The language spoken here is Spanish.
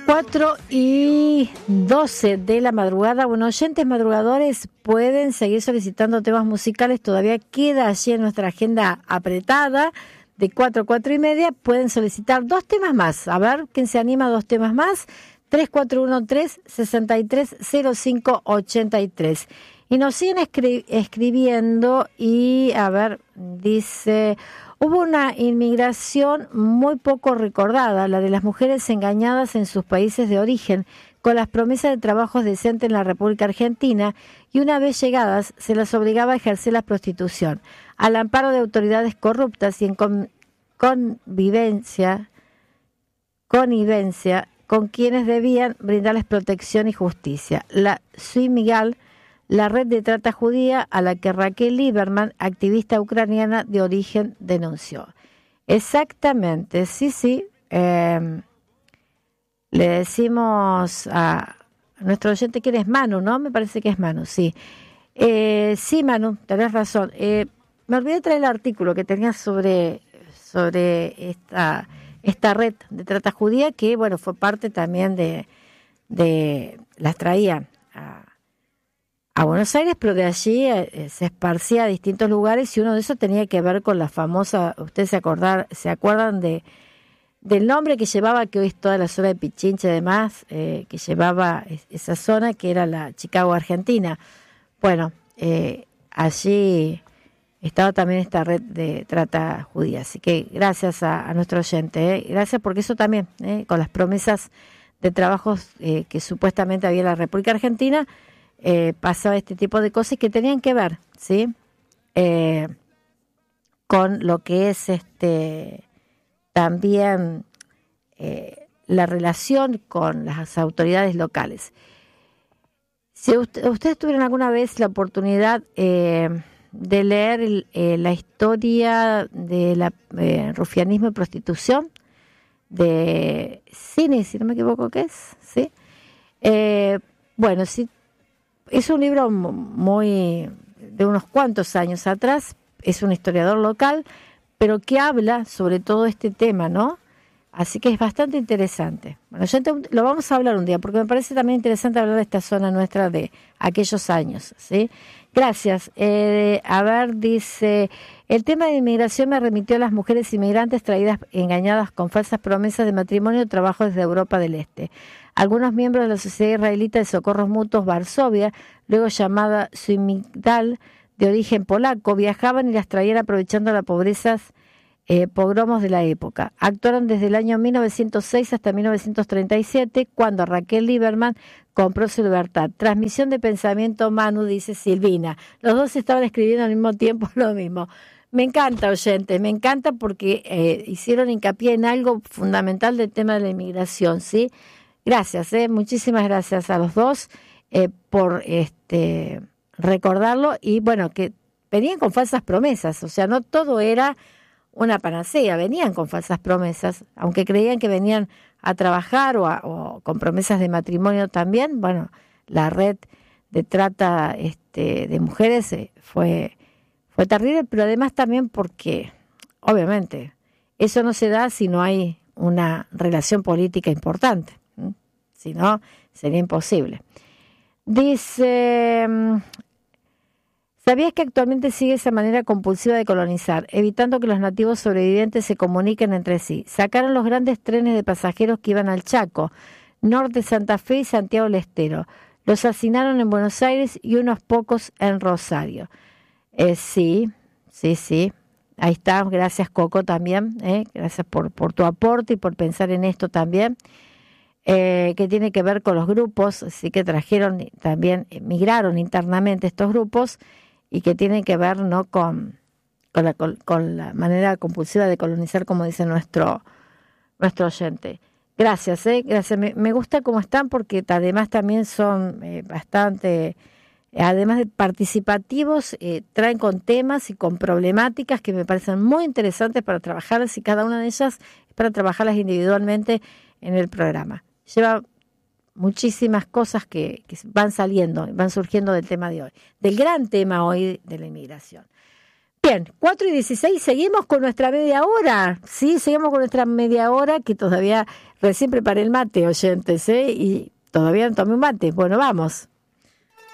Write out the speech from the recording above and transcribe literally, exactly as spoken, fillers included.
cuatro y doce de la madrugada. Bueno, oyentes madrugadores pueden seguir solicitando temas musicales. Todavía queda allí en nuestra agenda apretada de cuatro a cuatro y media. Pueden solicitar dos temas más. A ver, ¿quién se anima a dos temas más? tres cuatro uno tres, seis tres cero cinco ocho tres. Y nos siguen escri- escribiendo y, a ver, dice... Hubo una inmigración muy poco recordada, la de las mujeres engañadas en sus países de origen, con las promesas de trabajos decentes en la República Argentina, y una vez llegadas se las obligaba a ejercer la prostitución, al amparo de autoridades corruptas y en con, convivencia, connivencia con quienes debían brindarles protección y justicia. La Sui Miguel, la red de trata judía a la que Raquel Lieberman, activista ucraniana de origen, denunció. Exactamente, sí, sí. Eh, le decimos a nuestro oyente que es Manu, ¿no? Me parece que es Manu, sí. Eh, sí, Manu, tenés razón. Eh, me olvidé traer el artículo que tenía sobre, sobre esta, esta red de trata judía que, bueno, fue parte también de, de las traían a a Buenos Aires, pero de allí eh, se esparcía a distintos lugares y uno de esos tenía que ver con la famosa, ustedes se acordar, se acuerdan de del nombre que llevaba, que hoy es toda la zona de Pichincha y demás, eh, que llevaba es, esa zona que era la Chicago Argentina. Bueno, eh, allí estaba también esta red de trata judía, así que gracias a, a nuestro oyente, eh, gracias porque eso también, eh, con las promesas de trabajos eh, que supuestamente había en la República Argentina, Eh, pasaba este tipo de cosas que tenían que ver, ¿sí? Eh, con lo que es este también eh, la relación con las autoridades locales. Si usted, ustedes tuvieron alguna vez la oportunidad eh, de leer el, eh, la historia de la eh, rufianismo y prostitución de Cine, si no me equivoco, ¿qué es? ¿Sí? Eh, bueno, si es un libro muy de unos cuantos años atrás, es un historiador local, pero que habla sobre todo este tema, ¿no? Así que es bastante interesante. Bueno, ya te, lo vamos a hablar un día, porque me parece también interesante hablar de esta zona nuestra de aquellos años, ¿sí? Gracias. Eh, a ver, dice, el tema de inmigración me remitió a las mujeres inmigrantes traídas engañadas con falsas promesas de matrimonio y trabajo desde Europa del Este. Algunos miembros de la Sociedad Israelita de Socorros Mutuos Varsovia, luego llamada Sui Migdal, de origen polaco, viajaban y las traían aprovechando la pobreza, eh, pogromos de la época. Actuaron desde el año mil novecientos seis hasta mil novecientos treinta y siete, cuando Raquel Lieberman compró su libertad. Transmisión de pensamiento, Manu, dice Silvina. Los dos estaban escribiendo al mismo tiempo lo mismo. Me encanta, oyente, me encanta porque eh, hicieron hincapié en algo fundamental del tema de la inmigración, ¿sí? Gracias, eh, muchísimas gracias a los dos eh, por este recordarlo y bueno, que venían con falsas promesas, o sea, no todo era una panacea, venían con falsas promesas, aunque creían que venían a trabajar o, a, o con promesas de matrimonio también. Bueno, la red de trata este, de mujeres eh, fue, fue terrible, pero además también porque, obviamente, eso no se da si no hay una relación política importante. Si no, sería imposible. Dice, ¿sabías que actualmente sigue esa manera compulsiva de colonizar, evitando que los nativos sobrevivientes se comuniquen entre sí? Sacaron los grandes trenes de pasajeros que iban al Chaco, norte Santa Fe y Santiago del Estero. Los hacinaron en Buenos Aires y unos pocos en Rosario. Eh, sí, sí, sí. Ahí está. Gracias, Coco, también. Eh. Gracias por, por tu aporte y por pensar en esto también. Eh, que tiene que ver con los grupos, así que trajeron también, migraron internamente estos grupos y que tienen que ver no con, con, la, con, con la manera compulsiva de colonizar, como dice nuestro nuestro oyente. Gracias, eh, gracias. Me, me gusta cómo están porque además también son eh, bastante, además de participativos, eh, traen con temas y con problemáticas que me parecen muy interesantes para trabajarlas y cada una de ellas es para trabajarlas individualmente en el programa. Lleva muchísimas cosas que, que van saliendo, van surgiendo del tema de hoy, del gran tema hoy de la inmigración. Bien, cuatro y dieciséis, seguimos con nuestra media hora, sí, seguimos con nuestra media hora que todavía Recién preparé el mate, oyentes, ¿eh? Y todavía no tomé un mate. Bueno, vamos.